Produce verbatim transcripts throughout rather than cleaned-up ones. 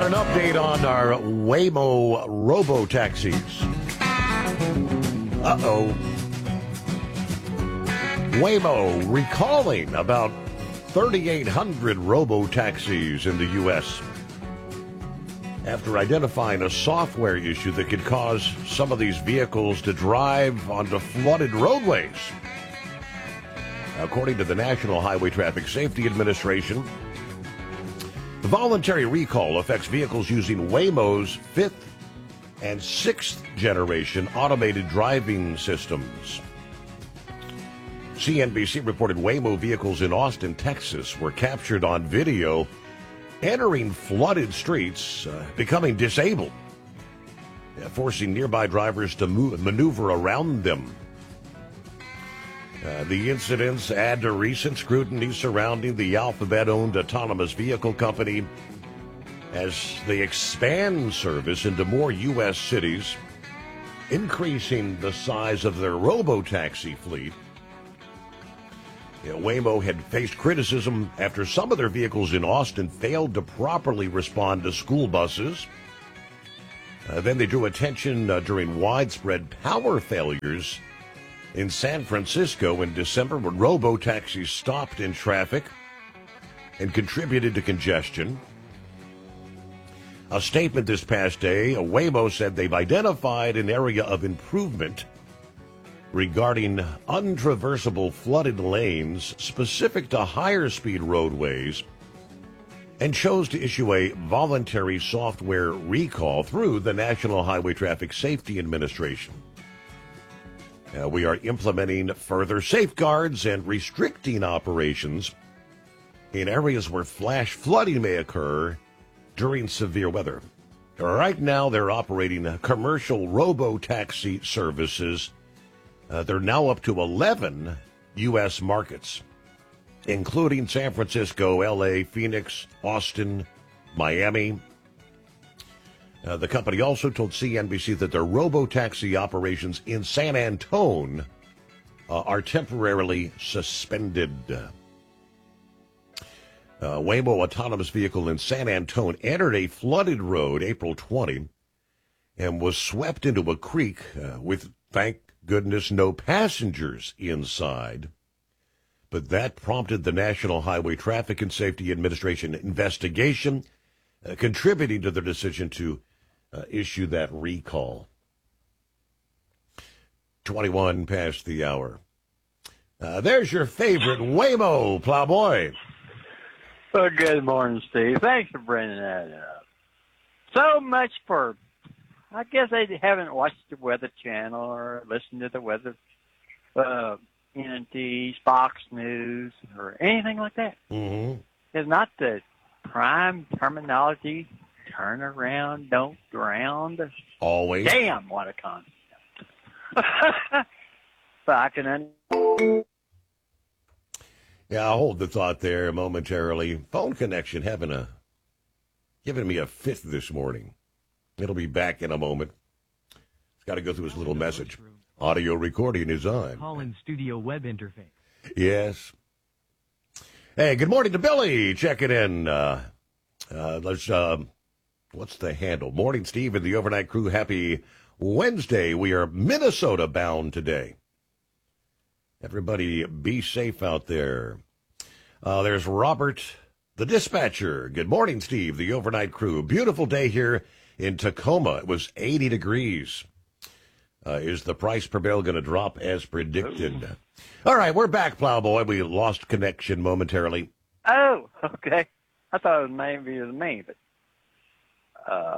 got an update on our Waymo robo-taxis. Uh-oh. Waymo recalling about thirty-eight hundred robo-taxis in the U S after identifying a software issue that could cause some of these vehicles to drive onto flooded roadways. According to the National Highway Traffic Safety Administration, the voluntary recall affects vehicles using Waymo's fifth and sixth generation automated driving systems. C N B C reported Waymo vehicles in Austin, Texas were captured on video entering flooded streets, uh, becoming disabled, uh, forcing nearby drivers to move, maneuver around them. Uh, the incidents add to recent scrutiny surrounding the Alphabet-owned autonomous vehicle company as they expand service into more U S cities, increasing the size of their robo-taxi fleet. You know, Waymo had faced criticism after some of their vehicles in Austin failed to properly respond to school buses. Uh, then they drew attention uh, during widespread power failures in San Francisco in December when robo-taxis stopped in traffic and contributed to congestion. A statement this past day, Waymo said they've identified an area of improvement regarding untraversable flooded lanes specific to higher speed roadways and chose to issue a voluntary software recall through the National Highway Traffic Safety Administration. Uh, we are implementing further safeguards and restricting operations in areas where flash flooding may occur during severe weather. Right now, they're operating commercial robo-taxi services. Uh, they're now up to eleven U S markets, including San Francisco, L A, Phoenix, Austin, Miami. Uh, the company also told C N B C that their robo-taxi operations in San Antone uh, are temporarily suspended. Uh, Waymo autonomous vehicle in San Antone entered a flooded road April twentieth and was swept into a creek uh, with, thank goodness, no passengers inside. But that prompted the National Highway Traffic and Safety Administration investigation, uh, contributing to their decision to uh, issue that recall. twenty-one past the hour. Uh, there's your favorite Waymo, Plowboy. Well, good morning, Steve. Thanks for bringing that up. So much for, I guess they haven't watched the Weather Channel or listened to the Weather uh, N N T, Fox News, or anything like that. Mm-hmm. It's not the prime terminology, turn around, don't drown. Always. Damn, what a concept. But I can understand. Yeah, I'll hold the thought there momentarily. Phone connection having a, giving me a fit this morning. It'll be back in a moment. It's got to go through his little message. Audio recording is on. Call-in studio web interface. Yes. Hey, good morning to Billy. Checking in. Uh, uh, let's. Uh, what's the handle? Morning, Steve, and the overnight crew. Happy Wednesday. We are Minnesota bound today. Everybody be safe out there. Uh, there's Robert, the dispatcher. Good morning, Steve, the overnight crew. Beautiful day here in Tacoma. It was eighty degrees. Uh, is the price per barrel going to drop as predicted? All right, we're back, Plowboy. We lost connection momentarily. Oh, okay. I thought it was maybe it was me, but uh,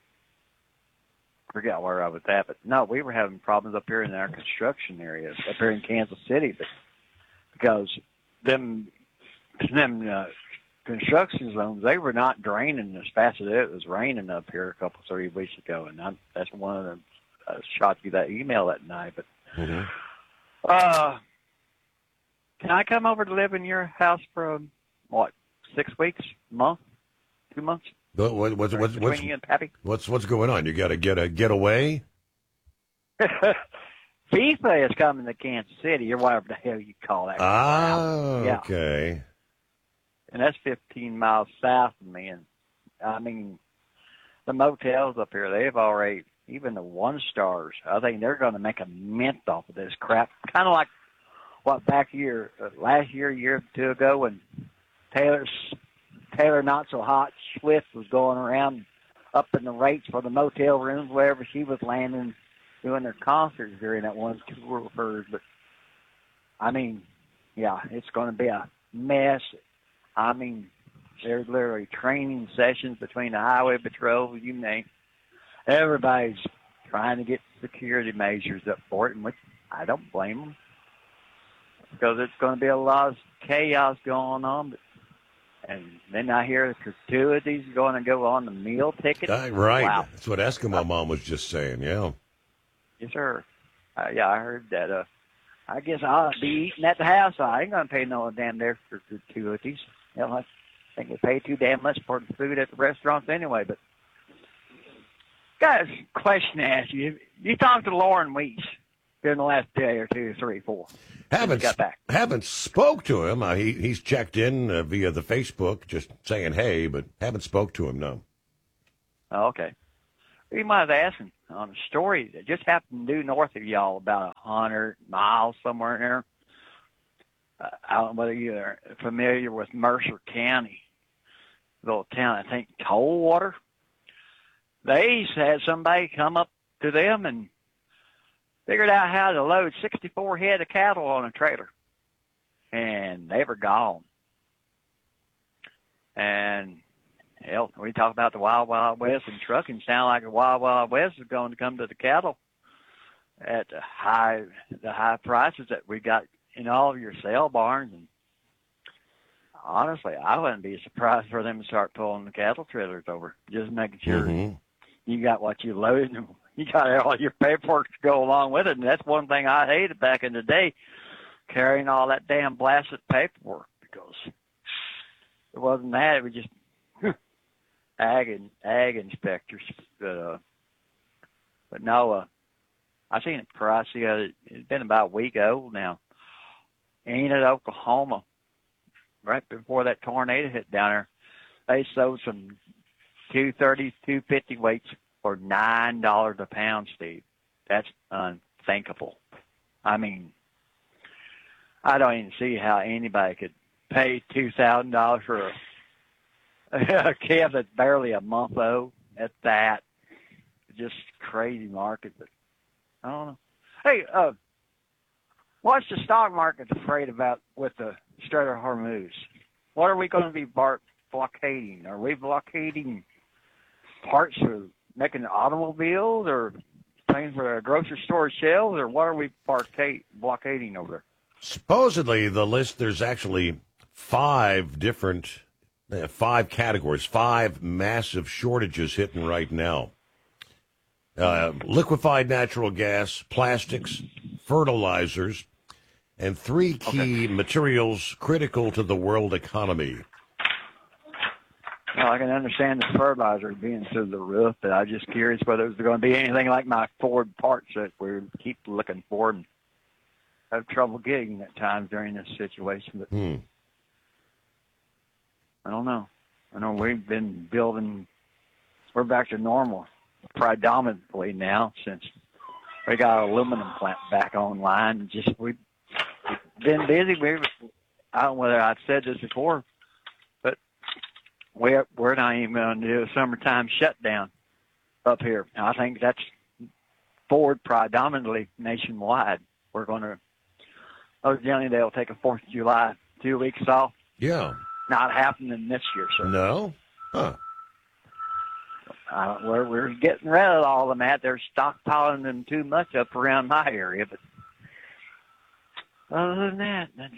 forgot where I was at. But no, we were having problems up here in our construction areas, up here in Kansas City, but because them them uh, construction zones, they were not draining as fast as it was raining up here a couple three weeks ago, and I, that's one of the I shot you that email that night. But Mm-hmm. uh, can I come over to live in your house for um, what six weeks, a month, two months? What, what, what's, what's, Between what's, you and Pappy? what's, what's going on? You got to get a get away? FIFA is coming to Kansas City, or whatever the hell you call that. Ah, Yeah. okay. And that's fifteen miles south of me. And I mean, the motels up here, they've already, even the one stars, I think they're going to make a mint off of this crap. Kind of like what back year, uh, last year, year or two ago, when Taylor's Taylor Not So Hot Swift was going around up in the rates for the motel rooms wherever she was landing, doing their concerts during that one tour of hers. But I mean, yeah, it's going to be a mess. I mean, there's literally training sessions between the highway patrol, you name. Everybody's trying to get security measures up for it, and which I don't blame them, because it's going to be a lot of chaos going on. But, and then I hear the gratuities going to go on the meal ticket. Uh, right. Wow. That's what Eskimo Mom was just saying, yeah. Yes, sir. Uh, yeah, I heard that. Uh, I guess I'll be eating at the house. I ain't going to pay no damn extra gratuities. Hell, I think we pay too damn much for the food at the restaurants anyway. But, guys, question to ask you. You talked to Lauren Weiss during the last day or two, three, four. Haven't got back. haven't spoke to him. Uh, he he's checked in uh, via the Facebook, just saying hey, but haven't spoke to him. No. Oh, okay. You might have asked him on a story that just happened due north of y'all, about a hundred miles somewhere in there. Uh, I don't know whether you're familiar with Mercer County, little town. I think Coldwater. They had somebody come up to them and figured out how to load sixty-four head of cattle on a trailer. And they were gone. And, hell, we talk about the Wild Wild West, and trucking sound like the Wild Wild West is going to come to the cattle at the high the high prices that we got in all of your sale barns. And honestly, I wouldn't be surprised for them to start pulling the cattle trailers over, just making sure Mm-hmm. you got what you loaded. You got all your paperwork to go along with it. And that's one thing I hated back in the day, carrying all that damn blasted paperwork, because it wasn't that. It was just ag and ag inspectors. But, uh, but no, uh, I seen a price. Uh, it's been about a week old now. Enid, Oklahoma, right before that tornado hit down there, they sold some two thirty, two fifty weights for nine dollars a pound, Steve. That's unthinkable. I mean, I don't even see how anybody could pay two thousand dollars for a, a calf that's barely a month old. At that, just crazy market. But I don't know. Hey, uh, what's the stock market afraid about with the Strait of Hormuz? What are we going to be bar- blockading? Are we blockading parts for making automobiles, or things for a grocery store shelves, or what are we blockade- blockading over there? Supposedly, the list, there's actually five different, uh, five categories, five massive shortages hitting right now. Uh, liquefied natural gas, plastics, fertilizers, and three key Okay. materials critical to the world economy. Well, I can understand the fertilizer being through the roof, but I'm just curious whether there's going to be anything like my Ford parts that we keep looking for and have trouble getting at times during this situation. But Hmm. I don't know. I know we've been building, we're back to normal predominantly now since we got our aluminum plant back online. Just we've been busy. We, I don't know whether I've said this before, but we're, we're not even going to do a summertime shutdown up here. And I think that's Ford predominantly nationwide. We're going to, oh, generally they'll take a fourth of July, two weeks off. Yeah. Not happening this year, sir. No? Huh. Uh, we're, we're getting rid of all of them. At they're stockpiling them too much up around my area. But other than that, that's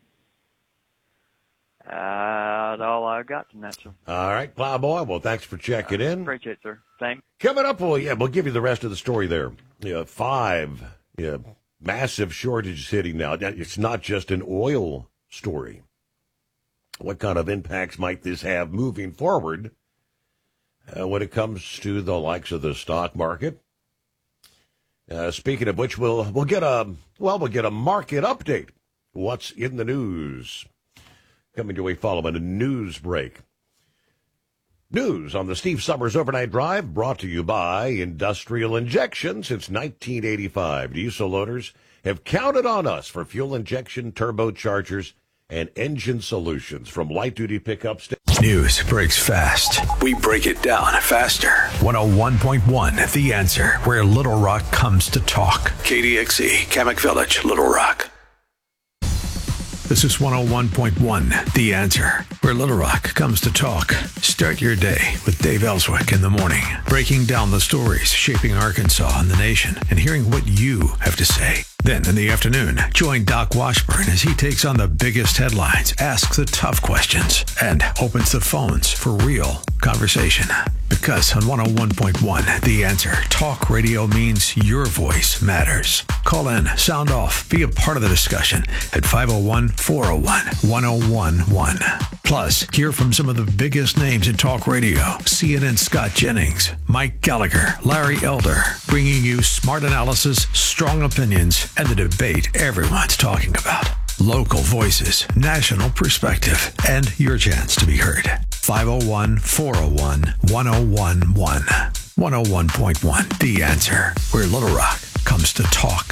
uh, all I got from that, sir. All right, Plowboy. Well, thanks for checking in. Appreciate it, sir. Thanks. Coming up, well, yeah, we'll give you the rest of the story there. Yeah, five yeah, massive shortages hitting now. It's not just an oil story. What kind of impacts might this have moving forward uh, when it comes to the likes of the stock market? Uh, speaking of which, we'll we'll get a well, we'll get a market update. What's in the news? Coming to a following a news break. News on the Steve Summers Overnight Drive brought to you by Industrial Injection. Since nineteen eighty-five, diesel loaders have counted on us for fuel injection, turbochargers, and engine solutions from light-duty pickups to... News breaks fast. We break it down faster. one oh one point one, The Answer, where Little Rock comes to talk. K D X E, Kamak Village, Little Rock. This is one oh one point one, The Answer, where Little Rock comes to talk. Start your day with Dave Ellswick in the morning, breaking down the stories shaping Arkansas and the nation, and hearing what you have to say. Then in the afternoon, join Doc Washburn as he takes on the biggest headlines, asks the tough questions, and opens the phones for real conversation. Because on one oh one point one, The Answer, talk radio means your voice matters. Call in, sound off, be a part of the discussion at five oh one, four oh one, one oh one one. Plus, hear from some of the biggest names in talk radio. C N N Scott Jennings, Mike Gallagher, Larry Elder, bringing you smart analysis, strong opinions, and the debate everyone's talking about. Local voices, national perspective, and your chance to be heard. five oh one, four oh one, one oh one one. one oh one point one, The Answer, where Little Rock comes to talk.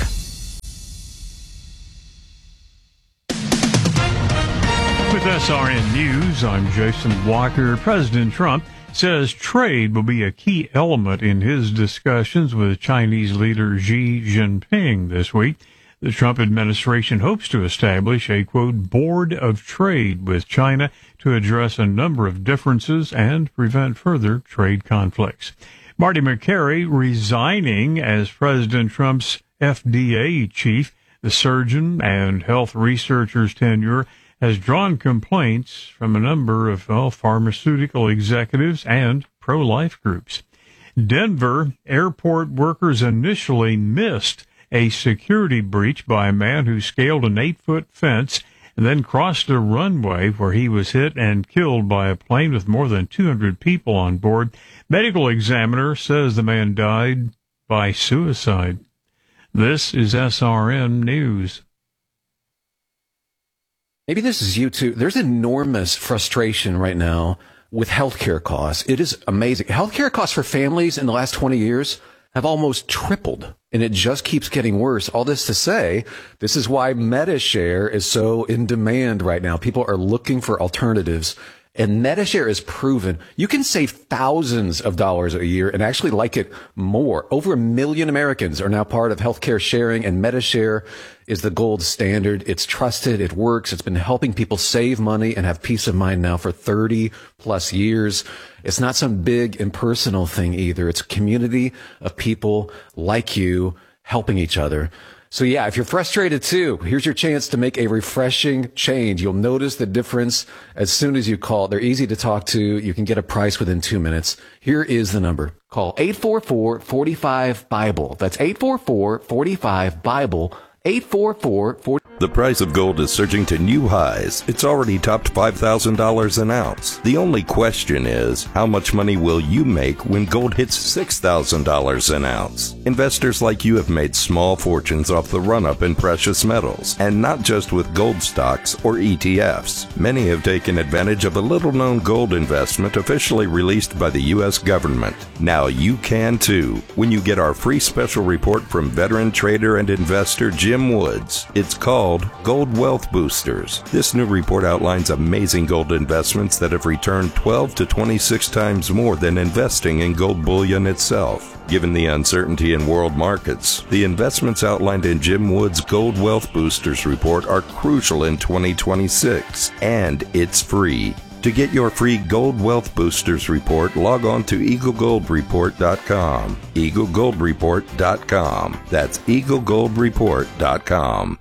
With S R N News, I'm Jason Walker. President Trump says trade will be a key element in his discussions with Chinese leader Xi Jinping this week. The Trump administration hopes to establish a, quote, board of trade with China to address a number of differences and prevent further trade conflicts. Marty McCary resigning as President Trump's F D A chief. The surgeon and health researcher's tenure has drawn complaints from a number of well, pharmaceutical executives and pro-life groups. Denver airport workers initially missed a security breach by a man who scaled an eight-foot fence and then crossed a runway where he was hit and killed by a plane with more than two hundred people on board. Medical examiner says the man died by suicide. This is S R N News. Maybe this is you too. There's enormous frustration right now with healthcare costs. It is amazing. Healthcare costs for families in the last twenty years have almost tripled, and it just keeps getting worse. All this to say, this is why MediShare is so in demand right now. People are looking for alternatives, and MediShare is proven you can save thousands of dollars a year and actually like it more. Over a million Americans are now part of healthcare sharing, and MediShare is the gold standard. It's trusted. It works. It's been helping people save money and have peace of mind now for thirty plus years. It's not some big impersonal thing either. It's a community of people like you helping each other. So yeah, if you're frustrated too, here's your chance to make a refreshing change. You'll notice the difference as soon as you call. They're easy to talk to. You can get a price within two minutes. Here is the number. Call eight four four, four five, BIBLE. That's eight four four, four five, BIBLE. eight four four, four The price of gold is surging to new highs. It's already topped five thousand dollars an ounce. The only question is, how much money will you make when gold hits six thousand dollars an ounce? Investors like you have made small fortunes off the run-up in precious metals, and not just with gold stocks or E T Fs. Many have taken advantage of a little-known gold investment officially released by the U S government. Now you can too, when you get our free special report from veteran trader and investor Jim Woods. It's called Gold Wealth Boosters. This new report outlines amazing gold investments that have returned twelve to twenty-six times more than investing in gold bullion itself. Given the uncertainty in world markets, the investments outlined in Jim Wood's Gold Wealth Boosters report are crucial in twenty twenty-six, and it's free. To get your free Gold Wealth Boosters report, log on to eagle gold report dot com. eagle gold report dot com. That's eagle gold report dot com.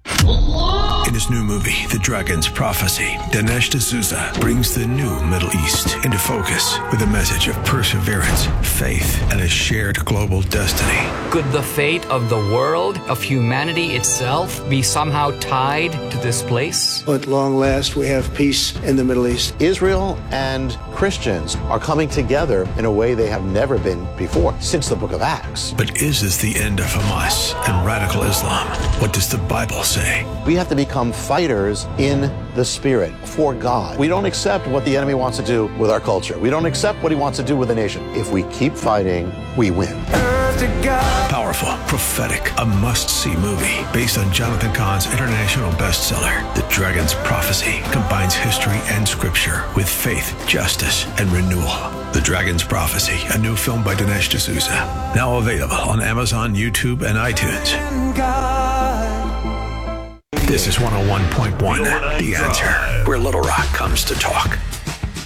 In his new movie, The Dragon's Prophecy, Dinesh D'Souza brings the new Middle East into focus with a message of perseverance, faith, and a shared global destiny. Could the fate of the world, of humanity itself, be somehow tied to this place? At long last, we have peace in the Middle East. Israel and Christians are coming together in a way they have never been before since the book of Acts. But is this the end of Hamas and radical Islam? What does the Bible say? We have to become fighters in the Spirit for God. We don't accept what the enemy wants to do with our culture. We don't accept what he wants to do with the nation. If we keep fighting, we win. Powerful, prophetic, a must-see movie based on Jonathan Cahn's international bestseller, The Dragon's Prophecy, combines history and scripture with faith, justice, and renewal. The Dragon's Prophecy, a new film by Dinesh D'Souza. Now available on Amazon, YouTube, and iTunes. This is one oh one point one, The Answer, where Little Rock comes to talk.